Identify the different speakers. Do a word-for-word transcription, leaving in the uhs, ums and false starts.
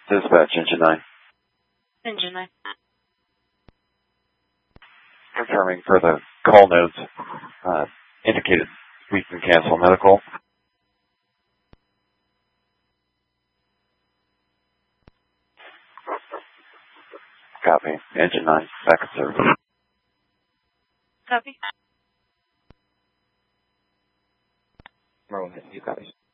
Speaker 1: Dispatch, Engine nine.
Speaker 2: Engine nine.
Speaker 1: Confirming for the call notes uh, indicated we can cancel medical. Copy. Engine nine, back in service.
Speaker 2: Copy.
Speaker 1: Roll ahead, you copy.